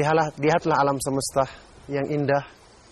Lihatlah alam semesta yang indah,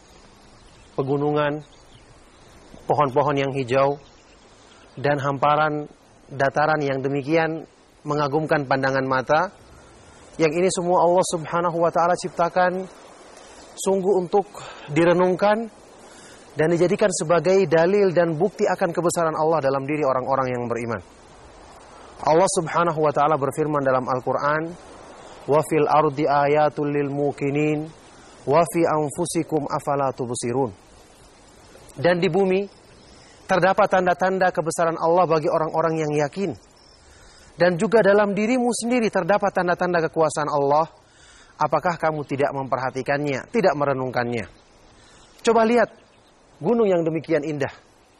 pegunungan, pohon-pohon yang hijau, dan hamparan dataran yang demikian mengagumkan pandangan mata. Yang ini semua Allah Subhanahu wa ta'ala ciptakan sungguh untuk direnungkan dan dijadikan sebagai dalil dan bukti akan kebesaran Allah dalam diri orang-orang yang beriman. Allah Subhanahu wa ta'ala berfirman dalam Al-Quran, "Wa fil ardi ayatul lil muqinin wa fi anfusikum afala tubsirun." Dan di bumi terdapat tanda-tanda kebesaran Allah bagi orang-orang yang yakin. Dan juga dalam dirimu sendiri terdapat tanda-tanda kekuasaan Allah. Apakah kamu tidak memperhatikannya, tidak merenungkannya? Coba lihat gunung yang demikian indah,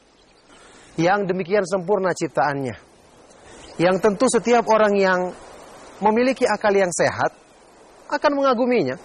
yang demikian sempurna ciptaannya, yang tentu setiap orang yang memiliki akal yang sehat akan mengaguminya.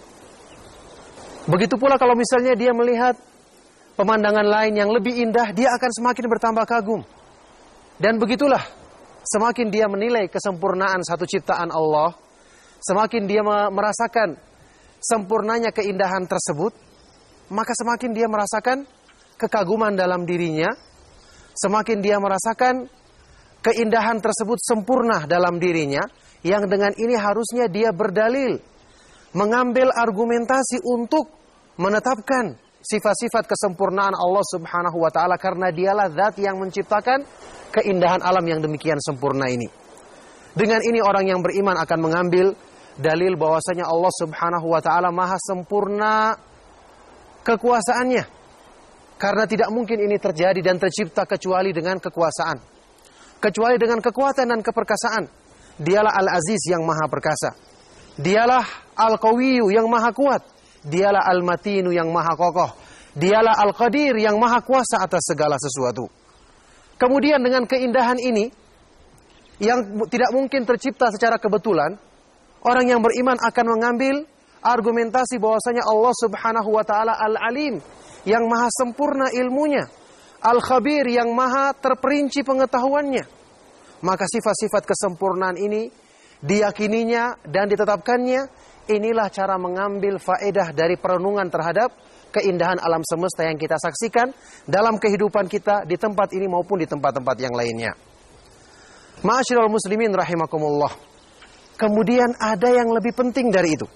Begitu pula kalau misalnya dia melihat pemandangan lain yang lebih indah, dia akan semakin bertambah kagum. Dan begitulah, semakin dia menilai kesempurnaan satu ciptaan Allah, semakin dia merasakan sempurnanya keindahan tersebut, maka semakin dia merasakan kekaguman dalam dirinya, semakin dia merasakan keindahan tersebut sempurna dalam dirinya, yang dengan ini harusnya dia berdalil, mengambil argumentasi untuk menetapkan sifat-sifat kesempurnaan Allah Subhanahu wa ta'ala, karena dialah zat yang menciptakan keindahan alam yang demikian sempurna ini. Dengan ini orang yang beriman akan mengambil dalil bahwasanya Allah Subhanahu wa ta'ala maha sempurna kekuasaannya, karena tidak mungkin ini terjadi dan tercipta kecuali dengan kekuasaan, kecuali dengan kekuatan dan keperkasaan. Dialah Al-Aziz yang maha perkasa, dialah Al-Qawiyyu yang maha kuat, dialah Al-Matinu yang maha kokoh, dialah Al-Qadir yang maha kuasa atas segala sesuatu. Kemudian dengan keindahan ini yang tidak mungkin tercipta secara kebetulan, orang yang beriman akan mengambil argumentasi bahwasanya Allah Subhanahu wa ta'ala Al-Alim yang maha sempurna ilmunya, Al-Khabir yang maha terperinci pengetahuannya. Maka sifat-sifat kesempurnaan ini diyakininya dan ditetapkannya. Inilah cara mengambil faedah dari perenungan terhadap keindahan alam semesta yang kita saksikan dalam kehidupan kita di tempat ini maupun di tempat-tempat yang lainnya. Ma'asyiral muslimin rahimakumullah. Kemudian ada yang lebih penting dari itu.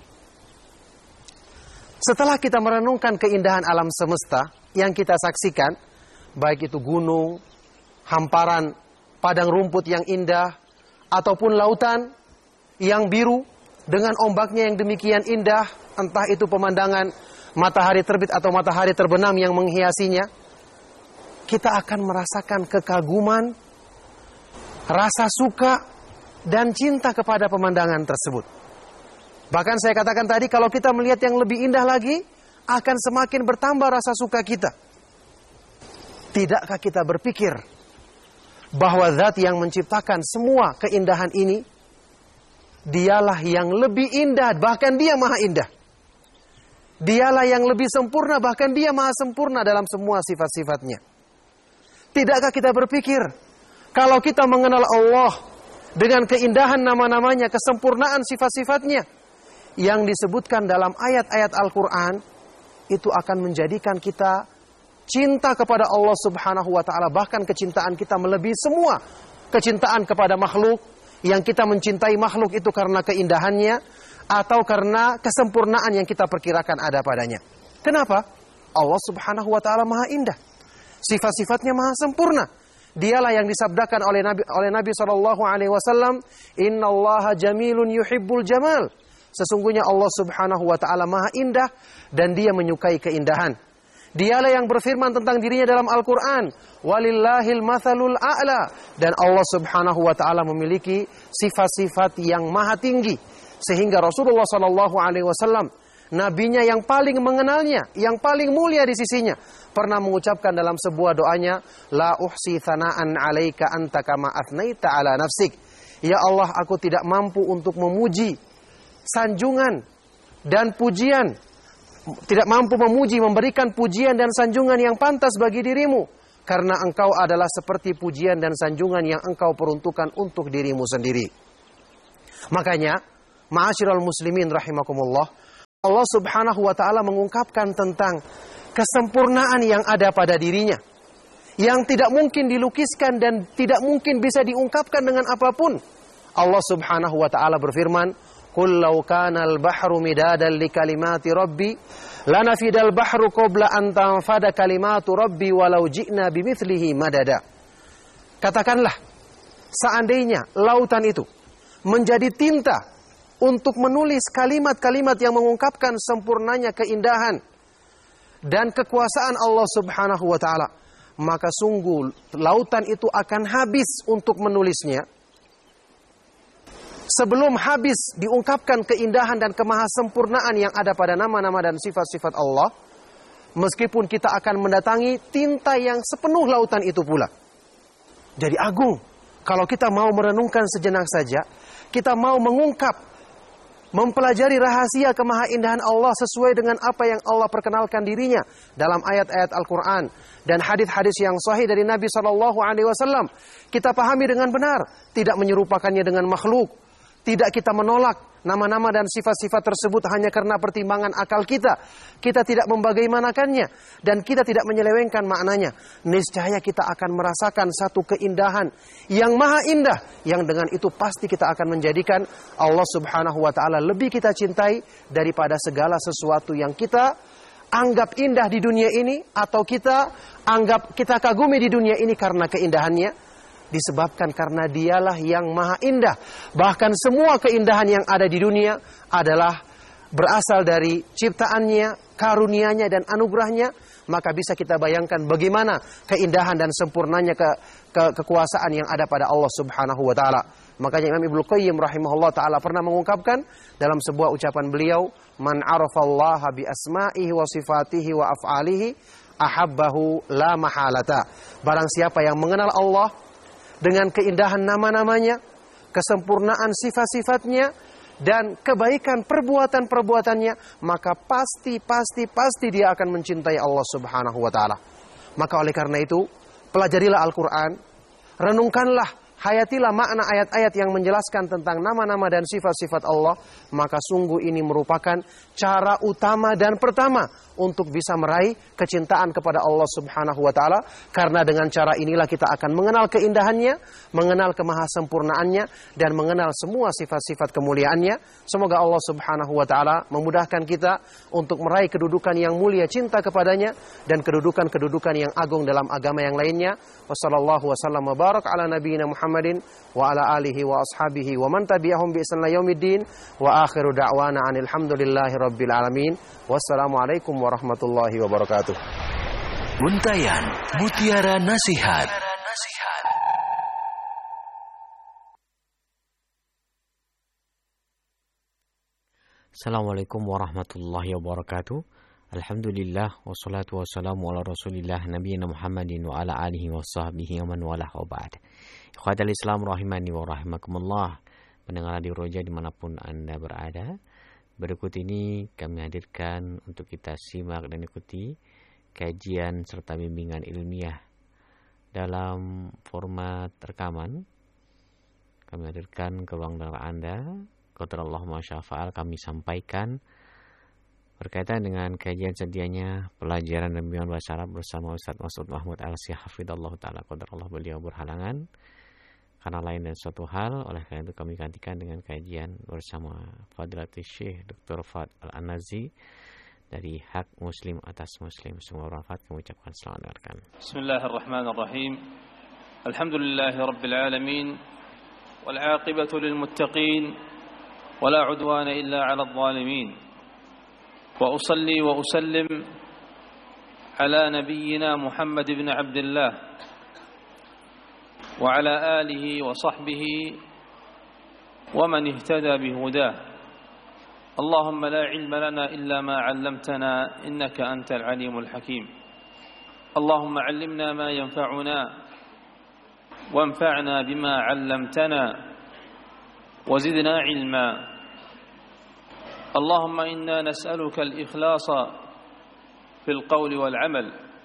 Setelah kita merenungkan keindahan alam semesta yang kita saksikan, baik itu gunung, hamparan padang rumput yang indah, ataupun lautan yang biru dengan ombaknya yang demikian indah, entah itu pemandangan matahari terbit atau matahari terbenam yang menghiasinya, kita akan merasakan kekaguman, rasa suka, dan cinta kepada pemandangan tersebut. Bahkan saya katakan tadi, kalau kita melihat yang lebih indah lagi, akan semakin bertambah rasa suka kita. Tidakkah kita berpikir bahwa zat yang menciptakan semua keindahan ini, dialah yang lebih indah, bahkan dia maha indah. Dialah yang lebih sempurna, bahkan dia maha sempurna dalam semua sifat-sifatnya. Tidakkah kita berpikir, kalau kita mengenal Allah dengan keindahan nama-namanya, kesempurnaan sifat-sifatnya yang disebutkan dalam ayat-ayat Al-Quran, itu akan menjadikan kita cinta kepada Allah Subhanahu wa ta'ala. Bahkan kecintaan kita melebihi semua kecintaan kepada makhluk, yang kita mencintai makhluk itu karena keindahannya atau karena kesempurnaan yang kita perkirakan ada padanya. Kenapa? Allah Subhanahu wa ta'ala maha indah, sifat-sifatnya maha sempurna. Dialah yang disabdakan oleh Nabi SAW, "Innallaha jamilun yuhibbul jamal." Sesungguhnya Allah Subhanahu wa ta'ala maha indah dan dia menyukai keindahan. Dialah yang berfirman tentang dirinya dalam Al-Quran, "Walillahil mathalul a'la." Dan Allah Subhanahu wa ta'ala memiliki sifat-sifat yang maha tinggi, sehingga Rasulullah SAW, nabinya yang paling mengenalnya, yang paling mulia di sisinya, pernah mengucapkan dalam sebuah doanya, "La uhsi thana'an 'alaika anta kama athnaita 'ala nafsik." Ya Allah, aku tidak mampu untuk memuji sanjungan dan pujian, tidak mampu memuji, memberikan pujian dan sanjungan yang pantas bagi dirimu, karena engkau adalah seperti pujian dan sanjungan yang engkau peruntukkan untuk dirimu sendiri. Makanya, ma'asyiral muslimin rahimakumullah, Allah Subhanahu wa ta'ala mengungkapkan tentang kesempurnaan yang ada pada dirinya, yang tidak mungkin dilukiskan dan tidak mungkin bisa diungkapkan dengan apapun. Allah Subhanahu wa ta'ala berfirman, "Qul law kana al-bahru midadan li kalimati rabbi lanafidal bahru qabla an tanfada kalimatu rabbi walau ji'na bimithlihi madada." Katakanlah, seandainya lautan itu menjadi tinta untuk menulis kalimat-kalimat yang mengungkapkan sempurnanya keindahan dan kekuasaan Allah Subhanahu wa ta'ala, maka sungguh lautan itu akan habis untuk menulisnya. Sebelum habis diungkapkan keindahan dan kemahasempurnaan yang ada pada nama-nama dan sifat-sifat Allah, meskipun kita akan mendatangi tinta yang sepenuh lautan itu pula. Jadi agung. Kalau kita mau merenungkan sejenak saja, kita mau mengungkap, mempelajari rahasia kemahaindahan Allah sesuai dengan apa yang Allah perkenalkan dirinya dalam ayat-ayat Al-Quran dan hadis-hadis yang sahih dari Nabi SAW. Kita pahami dengan benar, tidak menyerupakannya dengan makhluk. Tidak kita menolak nama-nama dan sifat-sifat tersebut hanya karena pertimbangan akal kita. Kita tidak membagaimanakannya dan kita tidak menyelewengkan maknanya. Niscaya kita akan merasakan satu keindahan yang maha indah, yang dengan itu pasti kita akan menjadikan Allah Subhanahu wa ta'ala lebih kita cintai daripada segala sesuatu yang kita anggap indah di dunia ini, atau kita kagumi di dunia ini karena keindahannya. Disebabkan karena dialah yang maha indah. Bahkan semua keindahan yang ada di dunia adalah berasal dari ciptaannya, karunia-Nya dan anugerahnya. Maka bisa kita bayangkan bagaimana keindahan dan sempurnanya kekuasaan yang ada pada Allah Subhanahu wa ta'ala. Makanya Imam Ibnu Qayyim rahimahullah ta'ala pernah mengungkapkan dalam sebuah ucapan beliau, "Man arafallaha bi asma'ihi wa sifatihi wa af'alihi ahabbahu la mahalata." Barang siapa yang mengenal Allah dengan keindahan nama-namanya, kesempurnaan sifat-sifatnya, dan kebaikan perbuatan-perbuatannya, maka pasti dia akan mencintai Allah Subhanahu wa ta'ala. Maka oleh karena itu, pelajarilah Al-Quran, renungkanlah, hayatilah makna ayat-ayat yang menjelaskan tentang nama-nama dan sifat-sifat Allah, maka sungguh ini merupakan cara utama dan pertama untuk bisa meraih kecintaan kepada Allah Subhanahu wa ta'ala. Karena dengan cara inilah kita akan mengenal keindahannya, mengenal kemahasempurnaannya, dan mengenal semua sifat-sifat kemuliaannya. Semoga Allah Subhanahu wa ta'ala memudahkan kita untuk meraih kedudukan yang mulia cinta kepadanya dan kedudukan-kedudukan yang agung dalam agama yang lainnya. Wassallallahu wasallam wa barak ala nabiyina Muhammadin wa ala alihi wa ashabihi wa man tabi'ahum bi ihsan ila yaumiddin wa akhiru da'wana anil hamdulillahi rabbil alamin. Wassalamualaikum warahmatullahi wabarakatuh. Untayan Mutiara Nasihat. Assalamualaikum warahmatullahi wabarakatuh. Alhamdulillah wassalatu wassalamu ala Rasulillah nabiyina Muhammadin wa ala alihi wa sahbihi wa man walah wa ba'd. Ikhwatal Islam rahimani wa rahimakumullah. Pendengar Radio Roja dimanapun Anda berada, berikut ini kami hadirkan untuk kita simak dan ikuti kajian serta bimbingan ilmiah dalam format rekaman. Kami hadirkan ke ruang dengar Anda. Qadarullah ma syaa fa'al kami sampaikan berkaitan dengan kajian sedianya pelajaran dan bimbingan bahasa Arab bersama Ustaz Mas'ud Mahmud Al-Syekh hafizallahu taala. Qadarullah beliau berhalangan karena lain dan suatu hal, oleh karena itu kami gantikan dengan kajian bersama Fadilatul Syekh Dr. Fad Al-Anazi dari Hak Muslim Atas Muslim. Semua bermanfaat, kami ucapkan selamat mendengarkan. Bismillahirrahmanirrahim. Alhamdulillahirabbil alamin wal 'aqibatu lil muttaqin wala 'udwana illa 'alal zalimin. Wa usalli wa usallim ala nabiyyina Muhammad ibn Abdullah wa ala alihi wa sahbihi wa man ihtada bihudah. Allahumma la ilma lana illa ma 'allamtana innaka antal alimul hakim. Allahumma 'allimna ma yanfa'una wanfa'na bima 'allamtana wa zidna 'ilma. اللهم إنا نسألك الإخلاص في القول والعمل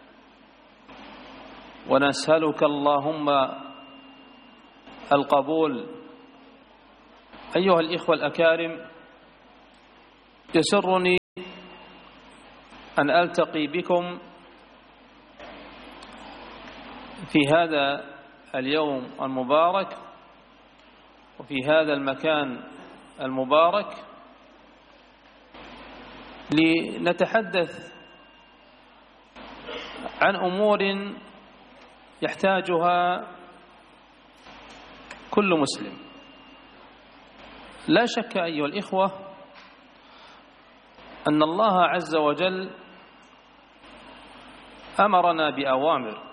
ونسألك اللهم القبول. أيها الإخوة الأكارم، يسرني أن ألتقي بكم في هذا اليوم المبارك وفي هذا المكان المبارك لنتحدث عن أمور يحتاجها كل مسلم. لا شك أيها الإخوة أن الله عز وجل أمرنا بأوامر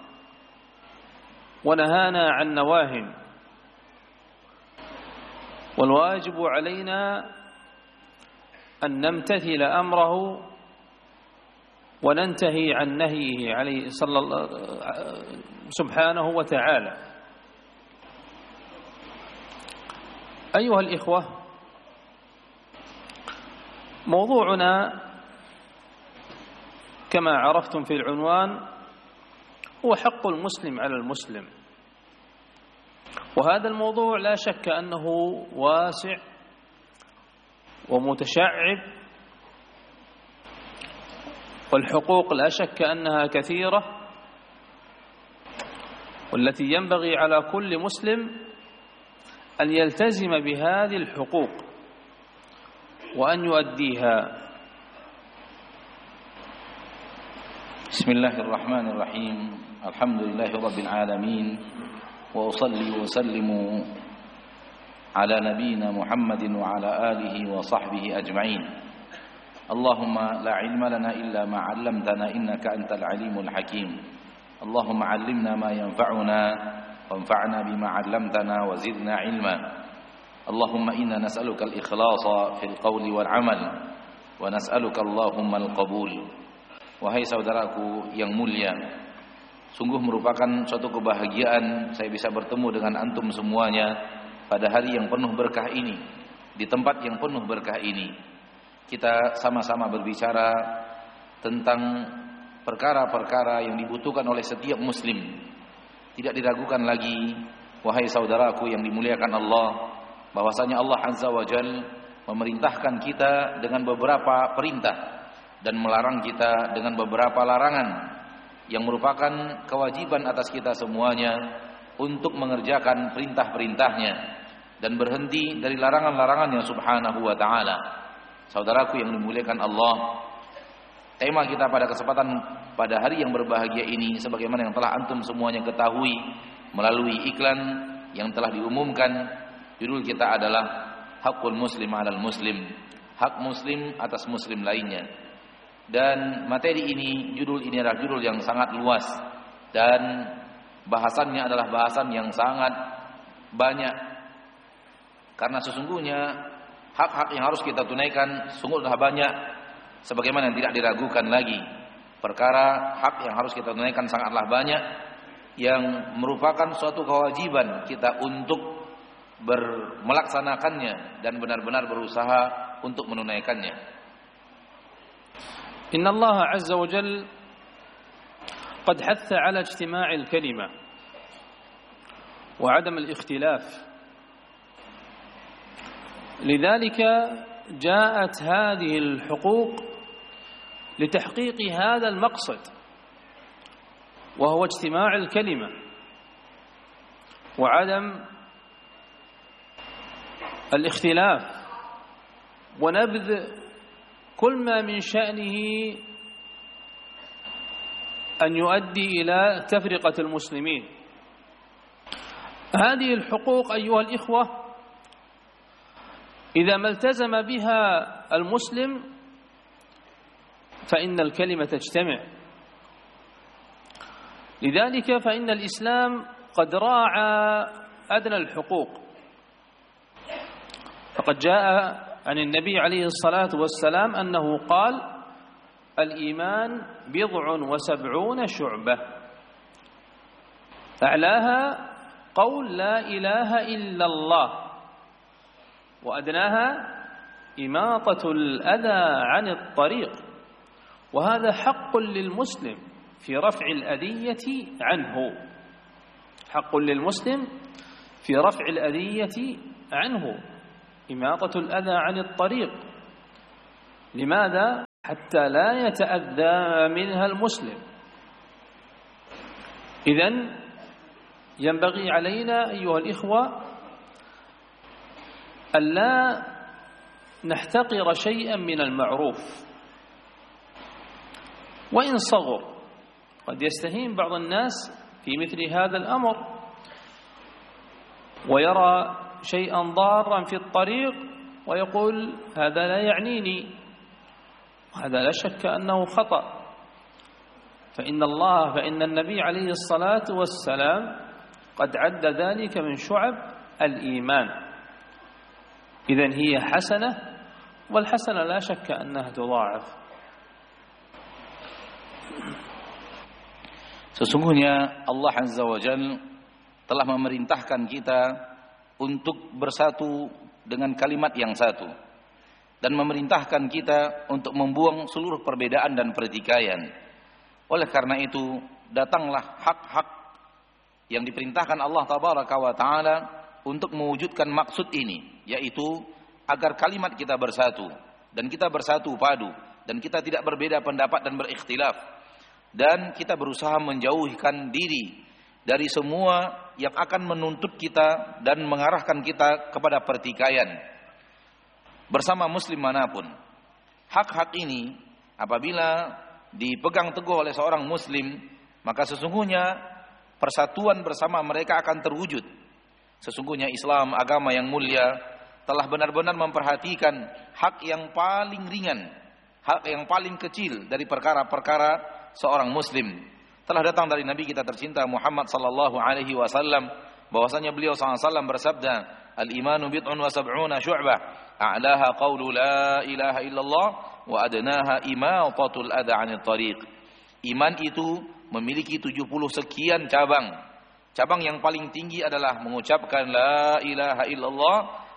ونهانا عن نواه، والواجب علينا أن نمتثل أمره وننتهي عن نهيه عليه سبحانه وتعالى. أيها الإخوة، موضوعنا كما عرفتم في العنوان هو حق المسلم على المسلم، وهذا الموضوع لا شك أنه واسع ومتشعب، والحقوق لا شك أنها كثيرة، والتي ينبغي على كل مسلم أن يلتزم بهذه الحقوق وأن يؤديها. بسم الله الرحمن الرحيم. الحمد لله رب العالمين، وأصلي وسلم على نبينا محمد وعلى آله وصحبه أجمعين. اللهم لا علم لنا إلا ما علمتنا إنك أنت العليم الحكيم. اللهم علمنا ما ينفعنا وانفعنا بما علمتنا وزدنا علما. اللهم إنا نسألك الإخلاص في القول والعمل ونسألك اللهم القبول. Wahai saudaraku yang mulia, sungguh merupakan suatu kebahagiaan saya bisa bertemu dengan antum semuanya pada hari yang penuh berkah ini, di tempat yang penuh berkah ini. Kita sama-sama berbicara tentang perkara-perkara yang dibutuhkan oleh setiap muslim. Tidak diragukan lagi, wahai saudaraku yang dimuliakan Allah, bahwasanya Allah Azza wa Jalla memerintahkan kita dengan beberapa perintah dan melarang kita dengan beberapa larangan yang merupakan kewajiban atas kita semuanya untuk mengerjakan perintah-perintahnya dan berhenti dari larangan-larangannya subhanahu wa ta'ala. Saudaraku yang dimuliakan Allah, tema kita pada kesempatan pada hari yang berbahagia ini, sebagaimana yang telah antum semuanya ketahui melalui iklan yang telah diumumkan, judul kita adalah Hakul Muslim 'alal Muslim, hak muslim atas muslim lainnya. Dan materi ini, judul ini adalah judul yang sangat luas dan bahasannya adalah bahasan yang sangat banyak, karena sesungguhnya hak-hak yang harus kita tunaikan sungguhlah banyak, sebagaimana yang tidak diragukan lagi. Perkara hak yang harus kita tunaikan sangatlah banyak, yang merupakan suatu kewajiban kita untuk melaksanakannya dan benar-benar berusaha untuk menunaikannya. إن الله عز وجل قد حث على اجتماع الكلمة وعدم الاختلاف، لذلك جاءت هذه الحقوق لتحقيق هذا المقصد، وهو اجتماع الكلمة وعدم الاختلاف ونبذ كل ما من شأنه أن يؤدي إلى تفرقة المسلمين. هذه الحقوق أيها الإخوة إذا ما التزم بها المسلم فإن الكلمة تجتمع. لذلك فإن الإسلام قد راعى أدنى الحقوق، فقد جاء عن النبي عليه الصلاة والسلام أنه قال: الإيمان 70 شعبة، أعلاها قول لا إله إلا الله، وأدناها إماطة الأذى عن الطريق، وهذا حق للمسلم في رفع الأذية عنه، حق للمسلم في رفع الأذية عنه، إماطة الأذى عن الطريق. لماذا؟ حتى لا يتأذى منها المسلم. إذن ينبغي علينا أيها الإخوة ألا نحتقر شيئا من المعروف وإن صغر. قد يستهين بعض الناس في مثل هذا الأمر ويرى شيئا ضارا في الطريق ويقول هذا لا يعنيني، وهذا لا شك أنه خطأ. فإن النبي عليه الصلاة والسلام قد عد ذلك من شعب الإيمان. إذن هي حسنة، والحسنة لا شك أنها تضاعف. Sesungguhnya Allah Azza wa Jalla telah memerintahkan kita untuk bersatu dengan kalimat yang satu, dan memerintahkan kita untuk membuang seluruh perbedaan dan pertikaian. Oleh karena itu, datanglah hak-hak yang diperintahkan Allah Tabaraka wa Ta'ala untuk mewujudkan maksud ini, yaitu agar kalimat kita bersatu, dan kita bersatu padu, dan kita tidak berbeda pendapat dan berikhtilaf, dan kita berusaha menjauhkan diri dari semua yang akan menuntut kita dan mengarahkan kita kepada pertikaian bersama muslim manapun. Hak-hak ini apabila dipegang teguh oleh seorang muslim, maka sesungguhnya persatuan bersama mereka akan terwujud. Sesungguhnya Islam, agama yang mulia, telah benar-benar memperhatikan hak yang paling ringan, hak yang paling kecil dari perkara-perkara seorang muslim. Telah datang dari Nabi kita tercinta Muhammad sallallahu alaihi wasallam bahwasanya beliau sallallahu alaihi wasallam bersabda, "Al-imanu bid'un wa sab'una syu'bah, a'laha qawlu la ilaha illallah wa adnaha imatatul adha 'anil tariq." Iman itu memiliki 70 sekian cabang. Cabang yang paling tinggi adalah mengucapkan la ilaha illallah,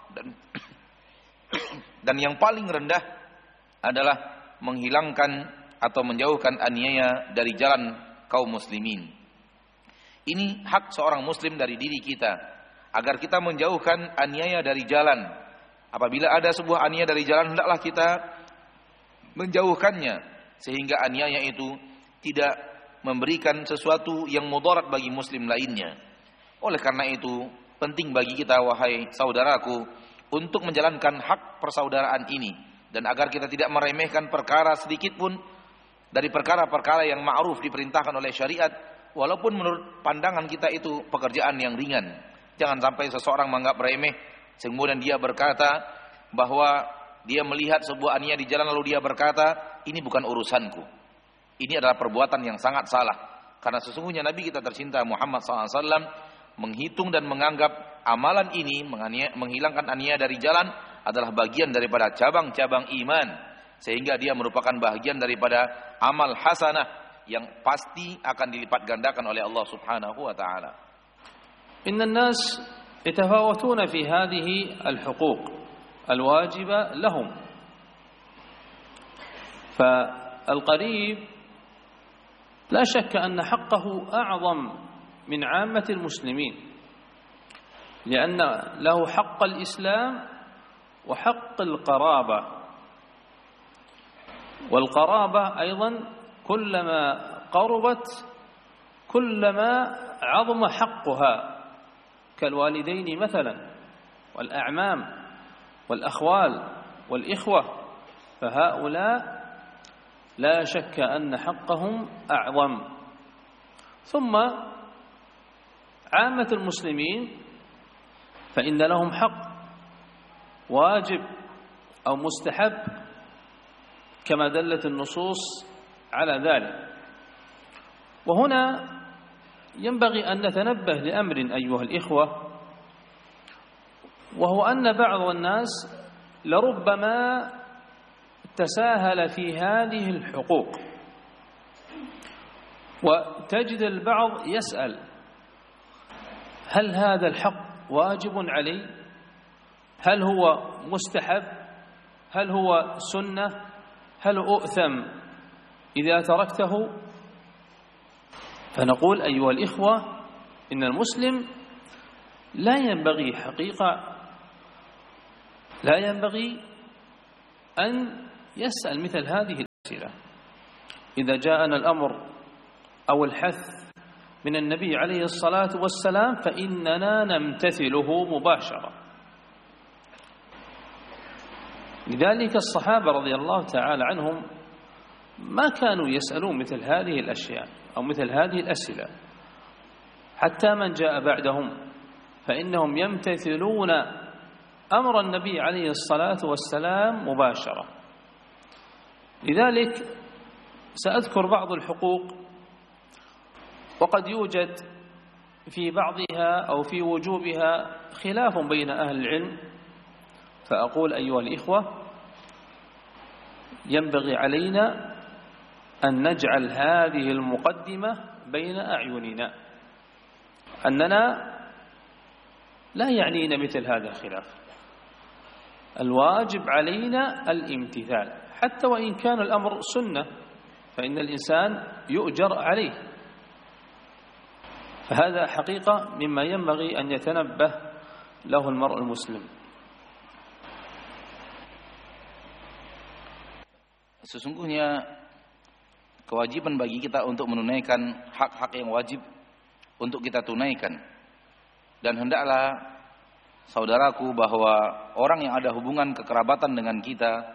dan yang paling rendah adalah menghilangkan atau menjauhkan aniaya dari jalan kaum muslimin. Ini hak seorang muslim dari diri kita, agar kita menjauhkan aniaya dari jalan. Apabila ada sebuah aniaya dari jalan, hendaklah kita menjauhkannya, sehingga aniaya itu tidak memberikan sesuatu yang mudarat bagi muslim lainnya. Oleh karena itu, penting bagi kita, wahai saudaraku, untuk menjalankan hak persaudaraan ini, dan agar kita tidak meremehkan perkara sedikit pun dari perkara-perkara yang ma'ruf diperintahkan oleh syariat, walaupun menurut pandangan kita itu pekerjaan yang ringan. Jangan sampai seseorang menganggap remeh, kemudian dia berkata bahwa dia melihat sebuah aniaya di jalan lalu dia berkata, ini bukan urusanku. Ini adalah perbuatan yang sangat salah. Karena sesungguhnya Nabi kita tercinta Muhammad SAW menghitung dan menganggap amalan ini, menghilangkan aniaya dari jalan, adalah bagian daripada cabang-cabang iman, sehingga dia merupakan bagian daripada amal hasanah yang pasti akan dilipat gandakan oleh Allah Subhanahu wa taala. Inna an-nas yatafawatuna fi hadhihi al-huquq al-wajiba lahum. فالقريب لا شك أن حقه أعظم من عامة المسلمين، لأن له حق الإسلام وحق القرابة. والقرابة أيضا كلما قربت كلما عظم حقها، كالوالدين مثلا، والأعمام والأخوال والإخوة، فهؤلاء لا شك أن حقهم أعظم. ثم عامة المسلمين فإن لهم حق واجب أو مستحب كما دلت النصوص على ذلك. وهنا ينبغي أن نتنبه لأمر أيها الإخوة، وهو أن بعض الناس لربما تساهل في هذه الحقوق، وتجد البعض يسأل هل هذا الحق واجب علي؟ هل هو مستحب؟ هل هو سنة؟ هل أؤثم إذا تركته؟ فنقول أيها الإخوة، إن المسلم لا ينبغي أن يسأل مثل هذه إذا جاءنا الأمر أو الحث من النبي عليه الصلاة والسلام فإننا نمتثله مباشرة. لذلك الصحابة رضي الله تعالى عنهم ما كانوا يسألون مثل هذه الأشياء أو مثل هذه الأسئلة، حتى من جاء بعدهم فإنهم يمتثلون أمر النبي عليه الصلاة والسلام مباشرة. لذلك سأذكر بعض الحقوق، وقد يوجد في بعضها أو في وجوبها خلاف بين أهل العلم، فأقول أيها الإخوة ينبغي علينا أن نجعل هذه المقدمة بين أعيننا، أننا لا يعنينا مثل هذا الخلاف، الواجب علينا الامتثال حتى وإن كان الأمر سنة، فإن الإنسان يؤجر عليه. فهذا حقيقة مما ينبغي أن يتنبه له المرء المسلم. Sesungguhnya kewajiban bagi kita untuk menunaikan hak-hak yang wajib untuk kita tunaikan. Dan hendaklah saudaraku bahwa orang yang ada hubungan kekerabatan dengan kita,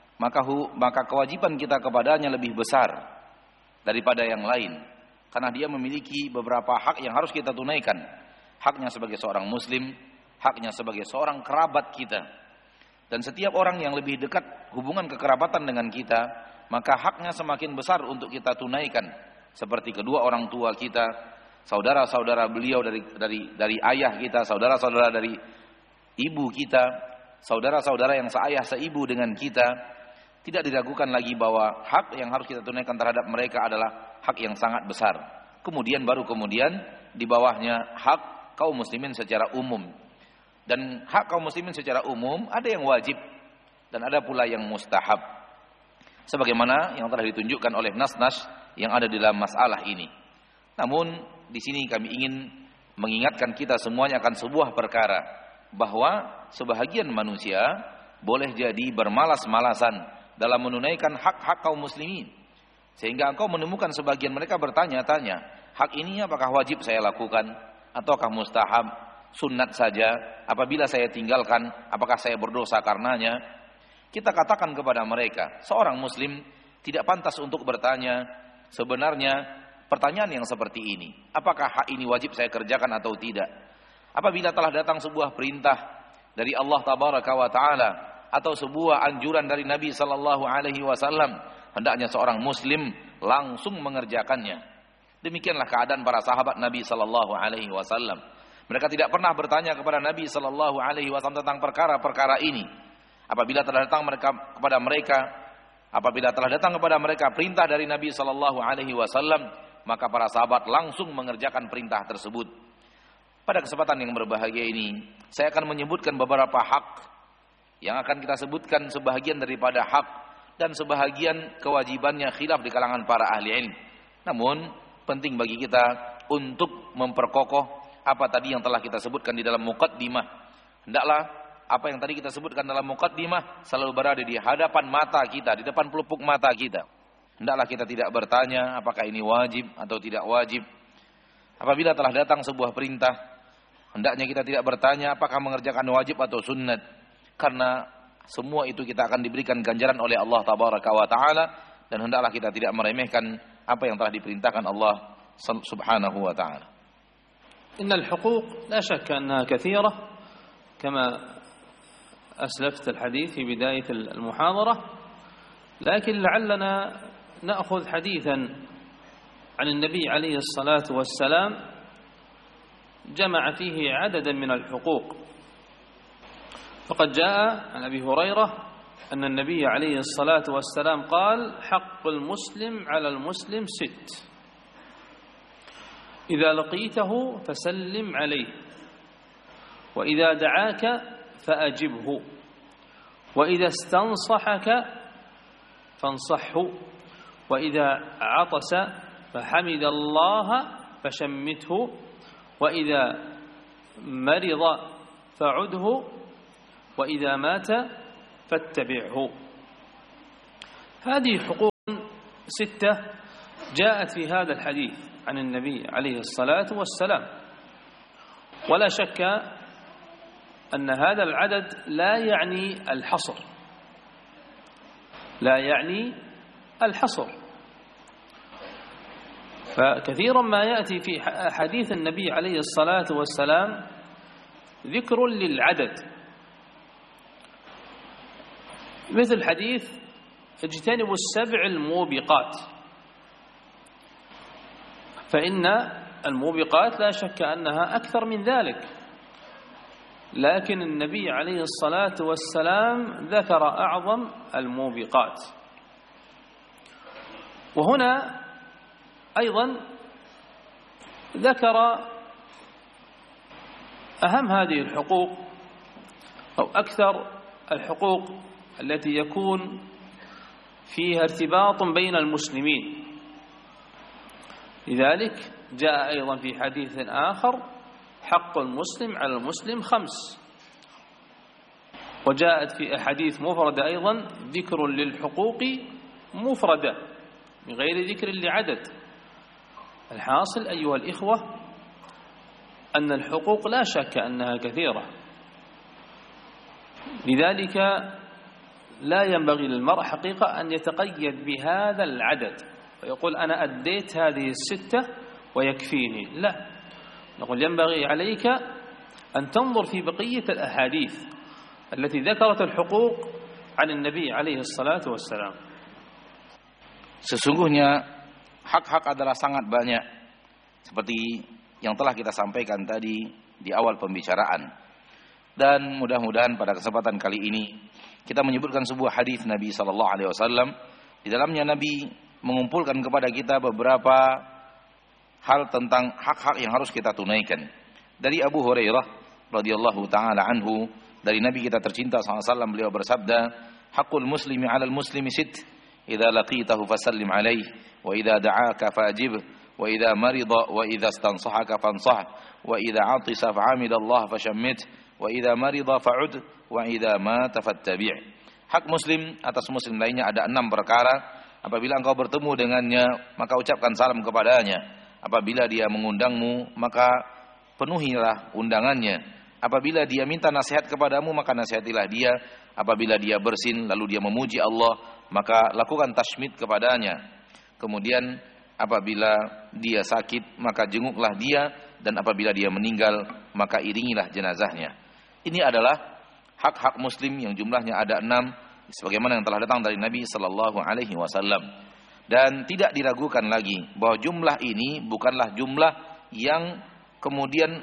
maka kewajiban kita kepadanya lebih besar daripada yang lain, karena dia memiliki beberapa hak yang harus kita tunaikan. Haknya sebagai seorang muslim, haknya sebagai seorang kerabat kita. Dan setiap orang yang lebih dekat hubungan kekerabatan dengan kita, maka haknya semakin besar untuk kita tunaikan. Seperti kedua orang tua kita, saudara-saudara beliau dari ayah kita, saudara-saudara dari ibu kita, saudara-saudara yang seayah seibu dengan kita. Tidak diragukan lagi bahwa hak yang harus kita tunaikan terhadap mereka adalah hak yang sangat besar. Kemudian di bawahnya hak kaum muslimin secara umum. Dan hak kaum muslimin secara umum ada yang wajib dan ada pula yang mustahab, sebagaimana yang telah ditunjukkan oleh nas-nas yang ada di dalam masalah ini. Namun di sini kami ingin mengingatkan kita semuanya akan sebuah perkara, bahwa sebahagian manusia boleh jadi bermalas-malasan dalam menunaikan hak-hak kaum muslimin, sehingga engkau menemukan sebagian mereka bertanya-tanya, hak ini apakah wajib saya lakukan ataukah mustahab, sunnat saja, apabila saya tinggalkan apakah saya berdosa karenanya? Kita katakan kepada mereka, seorang muslim tidak pantas untuk bertanya sebenarnya pertanyaan yang seperti ini, apakah hak ini wajib saya kerjakan atau tidak. Apabila telah datang sebuah perintah dari Allah tabaraka wa taala atau sebuah anjuran dari Nabi sallallahu alaihi wasallam, hendaknya seorang muslim langsung mengerjakannya. Demikianlah keadaan para sahabat Nabi sallallahu alaihi wasallam. Mereka tidak pernah bertanya kepada Nabi sallallahu alaihi wasallam tentang perkara-perkara ini. Apabila telah datang kepada mereka perintah dari Nabi sallallahu alaihi wasallam, maka para sahabat langsung mengerjakan perintah tersebut. Pada kesempatan yang berbahagia ini, saya akan menyebutkan beberapa hak yang akan kita sebutkan sebahagian daripada hak dan sebahagian kewajibannya khilaf di kalangan para ahli ilmu. Namun penting bagi kita untuk memperkokoh apa tadi yang telah kita sebutkan di dalam muqaddimah. Hendaklah apa yang tadi kita sebutkan dalam muqaddimah selalu berada di hadapan mata kita, di depan pelupuk mata kita. Hendaklah kita tidak bertanya apakah ini wajib atau tidak wajib. Apabila telah datang sebuah perintah, hendaknya kita tidak bertanya apakah mengerjakan wajib atau sunnat, karena semua itu kita akan diberikan ganjaran oleh Allah tabaraka wa taala, dan hendaklah kita tidak meremehkan apa yang telah diperintahkan Allah subhanahu wa taala. إن الحقوق لا شك أنها كثيرة كما أسلفت الحديث في بداية المحاضرة، لكن لعلنا نأخذ حديثا عن النبي عليه الصلاة والسلام جمع فيه عددا من الحقوق. فقد جاء عن أبي هريرة أن النبي عليه الصلاة والسلام قال: حق المسلم على المسلم 6، إذا لقيته فسلم عليه، وإذا دعاك فأجبه، وإذا استنصحك فانصحه، وإذا عطس فحمد الله فشمته، وإذا مرض فعده، وإذا مات فاتبعه. هذه حقوق 6 جاءت في هذا الحديث عن النبي عليه الصلاة والسلام، ولا شك أن هذا العدد لا يعني الحصر، لا يعني الحصر. فكثيرا ما يأتي في حديث النبي عليه الصلاة والسلام ذكر للعدد، مثل حديث اجتنبوا 7 الموبقات، فإن الموبقات لا شك أنها أكثر من ذلك، لكن النبي عليه الصلاة والسلام ذكر أعظم الموبقات. وهنا أيضا ذكر أهم هذه الحقوق أو أكثر الحقوق التي يكون فيها ارتباط بين المسلمين. لذلك جاء أيضا في حديث آخر حق المسلم على المسلم 5، وجاءت في أحاديث مفردة أيضا ذكر للحقوق مفردة من غير ذكر لعدد. الحاصل أيها الإخوة أن الحقوق لا شك أنها كثيرة، لذلك لا ينبغي للمرء حقيقة أن يتقيد بهذا العدد ويقول أنا أديت هذه 6 ويكفيني، لا، نقول ينبغي عليك أن تنظر في بقية الأحاديث التي ذكرت الحقوق عن النبي عليه الصلاة والسلام. Sesungguhnya hak-hak adalah sangat banyak, seperti yang telah kita sampaikan tadi di awal pembicaraan. Dan mudah-mudahan pada kesempatan kali ini kita menyebutkan sebuah hadis Nabi sallallahu alaihi wasallam. Di dalamnya Nabi mengumpulkan kepada kita beberapa hal tentang hak-hak yang harus kita tunaikan. Dari Abu Hurairah radhiyallahu taala anhu, dari Nabi kita tercinta sallallahu alaihi wasallam, beliau bersabda, "Haqqul muslimi 'alal muslimi 6, idza laqitahu fasallim 'alaihi, wa idza da'aka fa'jibhu, wa idza marida wa idza istansahaka fansah, wa idza 'atisa fa'amidallaha fashammit, wa idza marida fa'ud, wa idza mata fattabi'." Hak muslim atas muslim lainnya ada 6 perkara. Apabila engkau bertemu dengannya, maka ucapkan salam kepadanya. Apabila dia mengundangmu, maka penuhilah undangannya. Apabila dia minta nasihat kepadamu, maka nasihatilah dia. Apabila dia bersin lalu dia memuji Allah, maka lakukan tashmid kepadanya. Kemudian apabila dia sakit, maka jenguklah dia, dan apabila dia meninggal, maka iringilah jenazahnya. Ini adalah hak-hak muslim yang jumlahnya ada 6, sebagaimana yang telah datang dari Nabi sallallahu alaihi wasallam. Dan tidak diragukan lagi bahwa jumlah ini bukanlah jumlah yang kemudian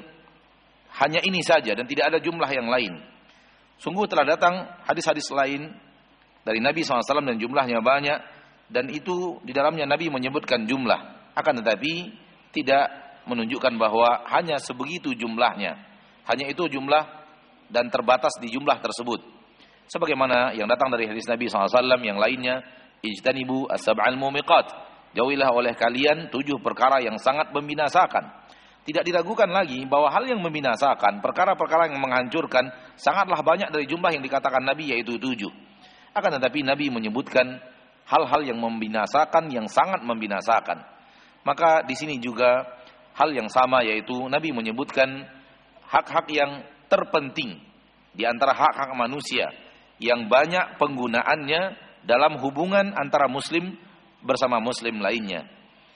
hanya ini saja dan tidak ada jumlah yang lain. Sungguh telah datang hadis-hadis lain dari Nabi SAW dan jumlahnya banyak, dan itu di dalamnya Nabi menyebutkan jumlah, akan tetapi tidak menunjukkan bahwa hanya sebegitu jumlahnya, hanya itu jumlah dan terbatas di jumlah tersebut. Sebagaimana yang datang dari hadis Nabi SAW yang lainnya, ijtanibu as-sab'al mumiqat, jauhilah oleh kalian 7 perkara yang sangat membinasakan. Tidak diragukan lagi bahwa hal yang membinasakan, perkara-perkara yang menghancurkan, sangatlah banyak dari jumlah yang dikatakan Nabi, yaitu 7. Akan tetapi Nabi menyebutkan hal-hal yang membinasakan, yang sangat membinasakan. Maka di sini juga hal yang sama, yaitu Nabi menyebutkan hak-hak yang terpenting di antara hak-hak manusia yang banyak penggunaannya dalam hubungan antara muslim bersama muslim lainnya.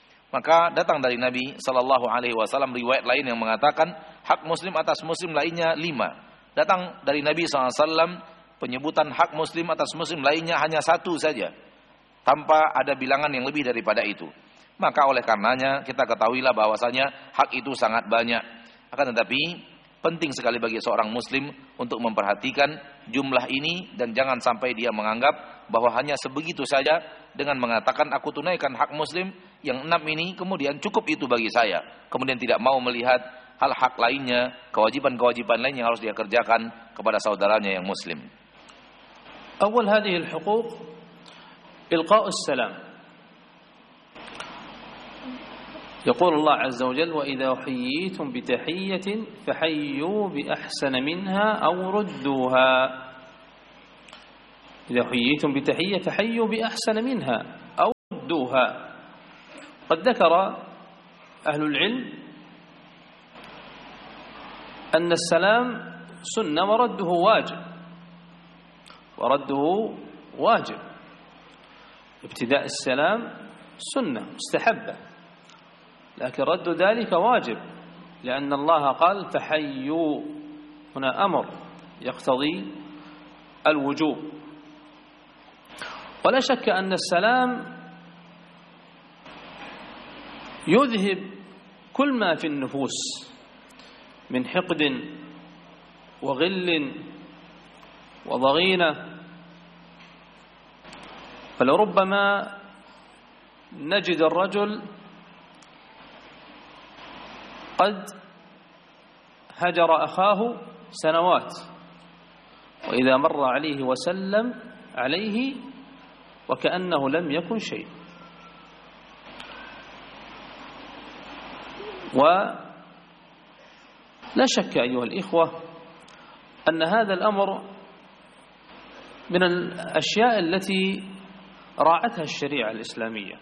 Maka datang dari Nabi sallallahu alaihi wasallam riwayat lain yang mengatakan hak muslim atas muslim lainnya 5. Datang dari Nabi sallallahu alaihi wasallam penyebutan hak muslim atas muslim lainnya hanya 1 saja, tanpa ada bilangan yang lebih daripada itu. Maka oleh karenanya kita ketahuilah bahwasanya hak itu sangat banyak. Akan tetapi penting sekali bagi seorang muslim untuk memperhatikan jumlah ini, dan jangan sampai dia menganggap bahwa hanya sebegitu saja dengan mengatakan aku tunaikan hak muslim yang 6 ini, kemudian cukup itu bagi saya. Kemudian tidak mau melihat hal-hak lainnya, kewajiban-kewajiban lain yang harus dia kerjakan kepada saudaranya yang muslim. Awal hadhihi al-huquq ilqa'us salam. يقول الله عز وجل وإذا حييتم بتحية فحيوا بأحسن منها أو ردوها. إذا حييتم بتحية فحيوا بأحسن منها أو ردوها. قد ذكر أهل العلم أن السلام سنة ورده واجب. ابتداء السلام سنة مستحبة، لكن رد ذلك واجب، لأن الله قال فحيوا، هنا أمر يقتضي الوجوب. ولا شك أن السلام يذهب كل ما في النفوس من حقد وغل وضغينة. فلربما نجد الرجل قد هجر أخاه سنوات، وإذا مر عليه وسلم عليه وكأنه لم يكن شيء. ولا شك أيها الإخوة أن هذا الأمر من الأشياء التي راعتها الشريعة الإسلامية،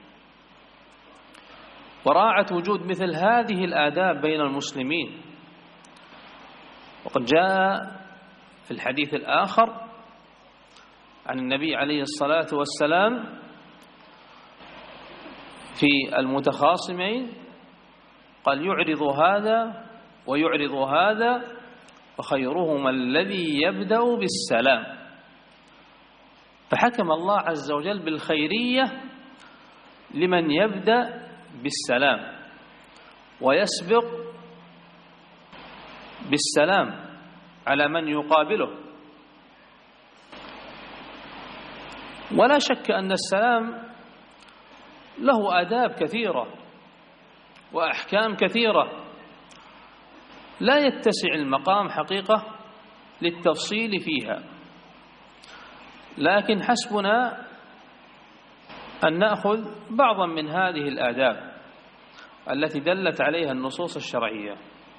وراعت وجود مثل هذه الآداب بين المسلمين. وقد جاء في الحديث الآخر عن النبي عليه الصلاة والسلام في المتخاصمين قال يعرض هذا ويعرض هذا وخيرهما الذي يبدأ بالسلام. فحكم الله عز وجل بالخيرية لمن يبدأ بالسلام ويسبق بالسلام على من يقابله. ولا شك أن السلام له آداب كثيرة وأحكام كثيرة لا يتسع المقام حقيقة للتفصيل فيها، لكن حسبنا أن نأخذ بعضا من هذه الآداب التي دلت عليها النصوص الشرعية.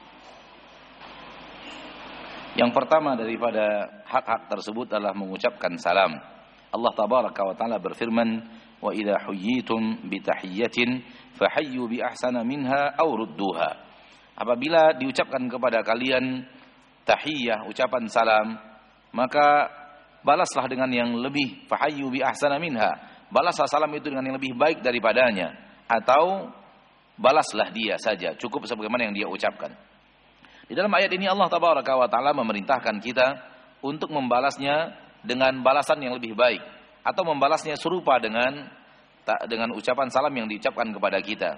Yang pertama daripada hak-hak tersebut adalah mengucapkan salam. Allah tabaraka wa taala berfirman, "Wa idza huyyitum bi tahiyyatin fahayyu bi ahsana minha aw rudduha." Apabila diucapkan kepada kalian tahiyyah, ucapan salam, maka balaslah dengan yang lebih, fahayyu bi ahsana minha. Balaslah salam itu dengan yang lebih baik daripadanya, atau balaslah dia saja, cukup sebagaimana yang dia ucapkan. Di dalam ayat ini Allah tabaraka wa taala memerintahkan kita untuk membalasnya dengan balasan yang lebih baik, atau membalasnya serupa dengan ucapan salam yang diucapkan kepada kita.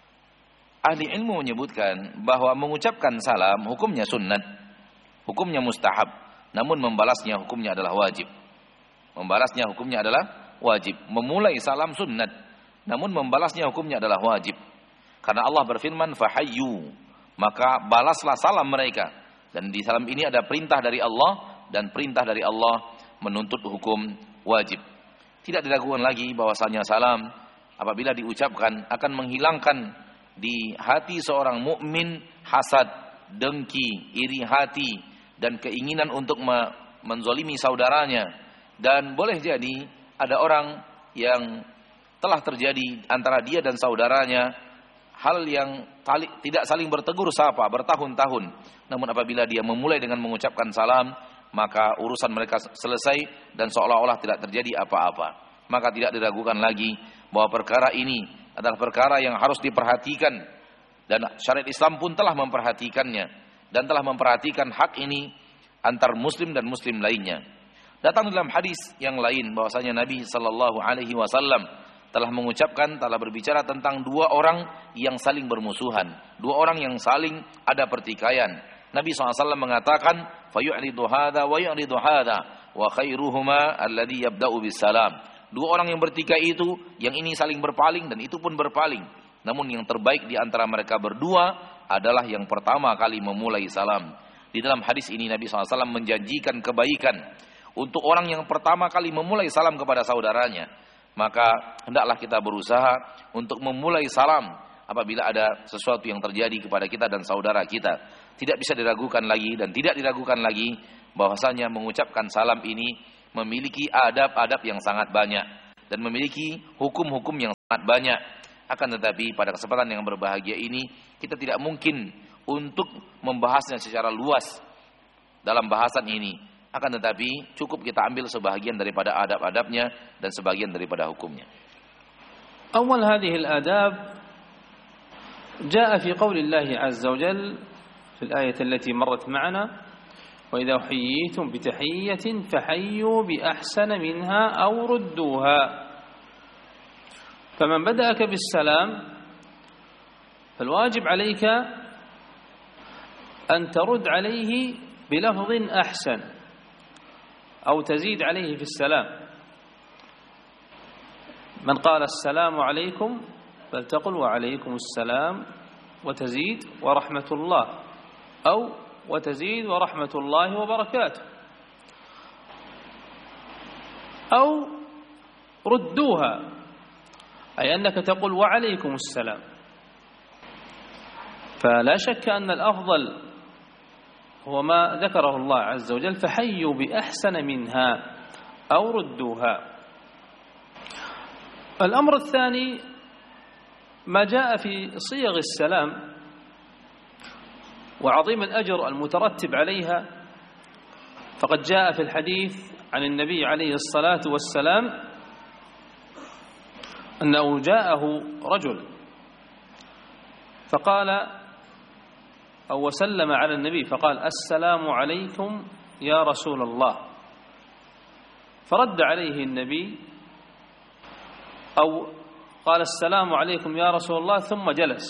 Ahli ilmu menyebutkan bahwa mengucapkan salam hukumnya sunnat, hukumnya mustahab, namun membalasnya hukumnya adalah wajib. Membalasnya hukumnya adalah wajib. Memulai salam sunnat, namun membalasnya hukumnya adalah wajib. Karena Allah berfirman fahayyu, maka balaslah salam mereka. Dan di salam ini ada perintah dari Allah, dan perintah dari Allah menuntut hukum wajib. Tidak diragukan lagi bahwasanya salam apabila diucapkan akan menghilangkan di hati seorang mukmin hasad, dengki, iri hati, dan keinginan untuk menzolimi saudaranya. Dan boleh jadi ada orang yang telah terjadi antara dia dan saudaranya hal yang tidak saling bertegur sapa bertahun-tahun. Namun apabila dia memulai dengan mengucapkan salam, maka urusan mereka selesai dan seolah-olah tidak terjadi apa-apa. Maka tidak diragukan lagi bahwa perkara ini adalah perkara yang harus diperhatikan, dan syariat Islam pun telah memperhatikannya dan telah memperhatikan hak ini antar muslim dan muslim lainnya. Datang dalam hadis yang lain bahwasanya Nabi sallallahu alaihi wasallam telah berbicara tentang dua orang yang saling bermusuhan, dua orang yang saling ada pertikaian. Nabi SAW mengatakan, fayu'ridu hadha wa yu'ridu hadha wa khairuhuma alladhi yabda'u bis salam. Dua orang yang bertikai itu, yang ini saling berpaling dan itu pun berpaling. Namun yang terbaik di antara mereka berdua adalah yang pertama kali memulai salam. Di dalam hadis ini Nabi SAW menjanjikan kebaikan untuk orang yang pertama kali memulai salam kepada saudaranya. Maka hendaklah kita berusaha untuk memulai salam apabila ada sesuatu yang terjadi kepada kita dan saudara kita. Tidak bisa diragukan lagi dan tidak diragukan lagi bahwasanya mengucapkan salam ini memiliki adab-adab yang sangat banyak dan memiliki hukum-hukum yang sangat banyak. Akan tetapi pada kesempatan yang berbahagia ini kita tidak mungkin untuk membahasnya secara luas dalam bahasan ini. Akan tetapi cukup kita ambil sebahagian daripada adab-adabnya dan sebagian daripada hukumnya. أول هذه الآداب جاء في قول الله عز وجل في الآية التي مرت معنا: وإذا حييتم بتحية فحيوا بأحسن منها أو ردوها. فمن بدأك بالسلام فالواجب عليك أن ترد عليه بلفظ أحسن أو تزيد عليه في السلام. من قال السلام عليكم فلتقل وعليكم السلام وتزيد ورحمة الله، أو وتزيد ورحمة الله وبركاته، أو ردوها، أي أنك تقول وعليكم السلام. فلا شك أن الأفضل هو ما ذكره الله عز وجل: فحيوا بأحسن منها أو ردوها. الأمر الثاني ما جاء في صيغ السلام وعظيم الأجر المترتب عليها. فقد جاء في الحديث عن النبي عليه الصلاة والسلام أنه جاءه رجل فقال أو وسلم على النبي فقال: السلام عليكم يا رسول الله. فرد عليه النبي أو قال: السلام عليكم يا رسول الله، ثم جلس.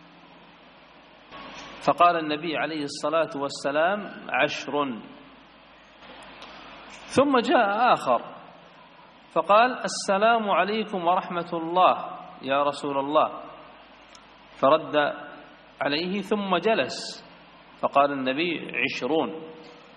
فقال النبي عليه الصلاة والسلام: 10. ثم جاء آخر فقال: السلام عليكم ورحمة الله يا رسول الله. فرد عليه ثم جلس. فقال النبي: 20.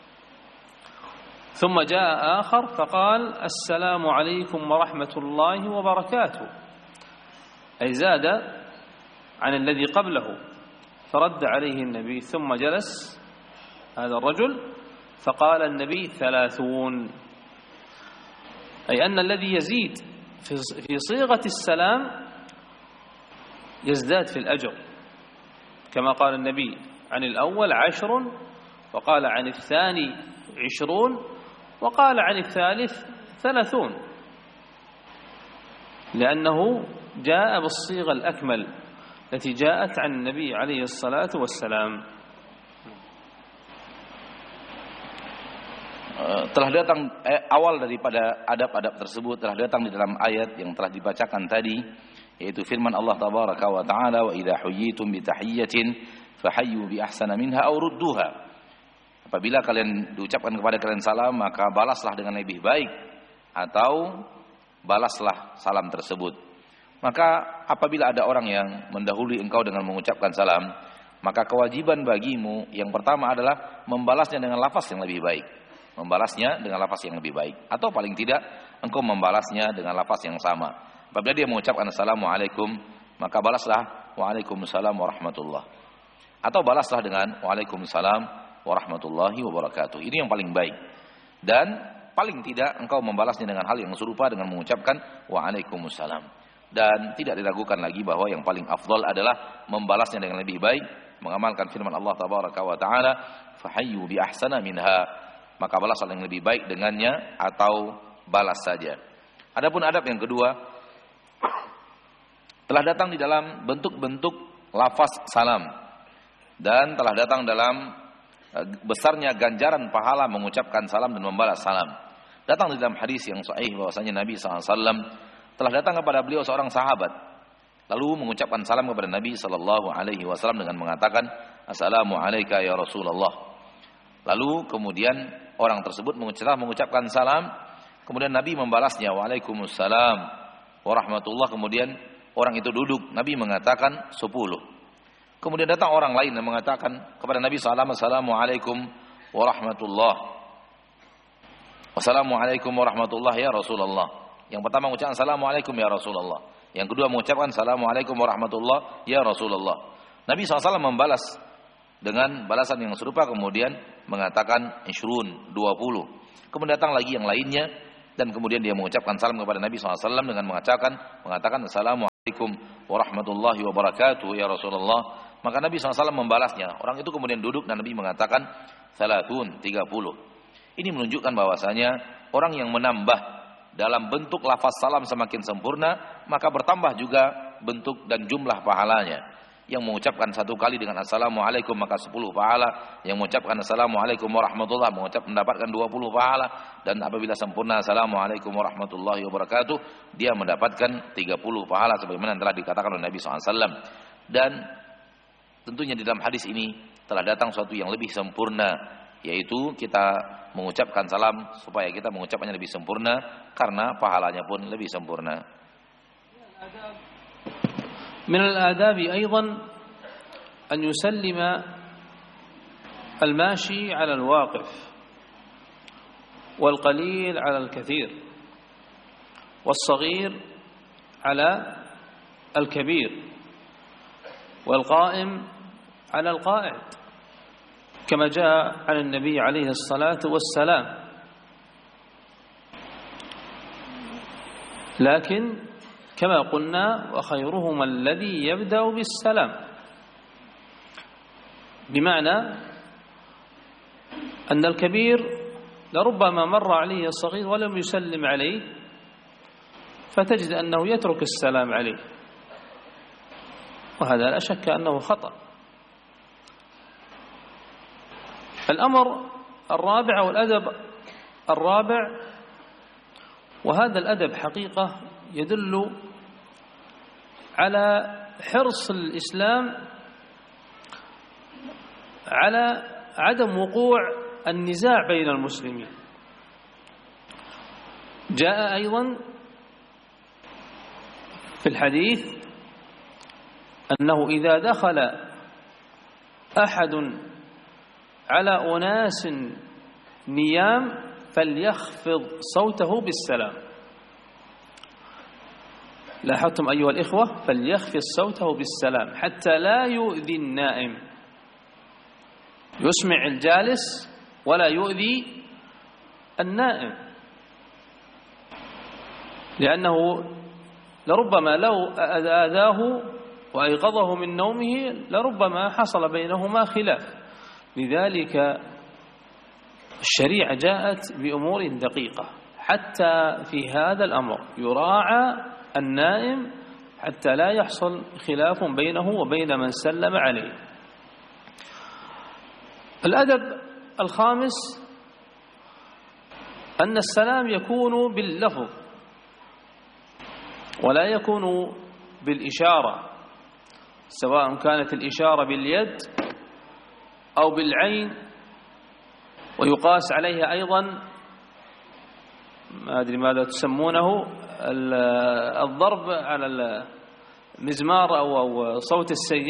ثم جاء آخر فقال: السلام عليكم ورحمة الله وبركاته، أي زاد عن الذي قبله. فرد عليه النبي ثم جلس هذا الرجل فقال النبي: 30. أي أن الذي يزيد في صيغة السلام يزداد في الأجر، كما قال النبي عن الأول 10، وقال عن الثاني 20، وقال عن الثالث 30، لأنه جاء بالصيغة الأكمل التي جاءت عن النبي عليه الصلاة والسلام. Telah datang awal daripada adab-adab tersebut telah datang di dalam ayat yang telah dibacakan tadi, yaitu firman Allah tabaraka wa taala: wa idza huyyitum bi tahiyyatin fahayyu bi ahsana minha aw rudduha. Apabila kalian diucapkan kepada kalian salam, maka balaslah dengan lebih baik atau balaslah salam tersebut. Maka apabila ada orang yang mendahului engkau dengan mengucapkan salam, maka kewajiban bagimu yang pertama adalah membalasnya dengan lafaz yang lebih baik. Membalasnya dengan lafaz yang lebih baik. Atau paling tidak engkau membalasnya dengan lafaz yang sama. Apabila dia mengucapkan assalamualaikum, maka balaslah waalaikumsalam warahmatullah. Atau balaslah dengan waalaikumsalam warahmatullahi wabarakatuh. Ini yang paling baik. Dan paling tidak engkau membalasnya dengan hal yang serupa dengan mengucapkan waalaikumsalam. Dan tidak diragukan lagi bahwa yang paling afdal adalah membalasnya dengan lebih baik, mengamalkan firman Allah tabaraka wa taala: fahayyu bi ahsana minha. Maka balaslah yang lebih baik dengannya atau balas saja. Adapun adab yang kedua telah datang di dalam bentuk-bentuk lafaz salam dan telah datang dalam besarnya ganjaran pahala mengucapkan salam dan membalas salam. Datang di dalam hadis yang sahih bahwasanya Nabi SAW telah datang kepada beliau seorang sahabat, lalu mengucapkan salam kepada Nabi SAW dengan mengatakan: Assalamu alayka ya Rasulullah. Lalu kemudian orang tersebut mengucapkan salam, kemudian Nabi membalasnya: Waalaikumsalam warahmatullah. Kemudian orang itu duduk, Nabi mengatakan 10. Kemudian datang orang lain yang mengatakan kepada Nabi SAW: Assalamualaikum warahmatullah. Wassalamualaikum warahmatullah ya Rasulullah. Yang pertama mengucapkan Assalamualaikum ya Rasulullah. Yang kedua mengucapkan Assalamualaikum warahmatullah ya Rasulullah. Nabi SAW membalas dengan balasan yang serupa, kemudian mengatakan 20. Kemudian datang lagi yang lainnya dan kemudian dia mengucapkan salam kepada Nabi SAW dengan mengatakan Assalamualaikum warahmatullahi wabarakatuh ya Rasulullah. Maka Nabi SAW membalasnya. Orang itu kemudian duduk dan Nabi mengatakan 30. Ini menunjukkan bahwasanya orang yang menambah dalam bentuk lafaz salam semakin sempurna, maka bertambah juga bentuk dan jumlah pahalanya. Yang mengucapkan 1 kali dengan assalamualaikum maka 10 pahala, yang mengucapkan assalamualaikum warahmatullahi mendapatkan 20 pahala, dan apabila sempurna assalamualaikum warahmatullahi wabarakatuh dia mendapatkan 30 pahala sebagaimana telah dikatakan oleh Nabi SAW. Dan tentunya di dalam hadis ini telah datang suatu yang lebih sempurna, yaitu kita mengucapkan salam supaya kita mengucapkannya lebih sempurna karena pahalanya pun lebih sempurna. من الآداب أيضا أن يسلم الماشي على الواقف، والقليل على الكثير، والصغير على الكبير، والقائم على القاعد، كما جاء عن النبي عليه الصلاة والسلام. لكن كما قلنا وخيرهما الذي يبدأ بالسلام، بمعنى أن الكبير لربما مر عليه الصغير ولم يسلم عليه، فتجد أنه يترك السلام عليه، وهذا لا شك أنه خطأ. الأمر الرابع والأدب الرابع، وهذا الأدب حقيقة يدل على حرص الإسلام على عدم وقوع النزاع بين المسلمين. جاء أيضا في الحديث أنه إذا دخل أحد على أناس نيام فليخفض صوته بالسلام. لاحظتم أيها الإخوة؟ فليخفض صوته بالسلام حتى لا يؤذي النائم، يسمع الجالس ولا يؤذي النائم، لأنه لربما لو آذاه وأيقظه من نومه لربما حصل بينهما خلاف. لذلك الشريعة جاءت بأمور دقيقة حتى في هذا الأمر يراعى النائم حتى لا يحصل خلاف بينه وبين من سلم عليه. الأدب الخامس أن السلام يكون باللفظ ولا يكون بالإشارة، سواء كانت الإشارة باليد أو بالعين، ويقاس عليها أيضا ما أدري ماذا تسمونه الضرب على المزمار أو صوت السيارة.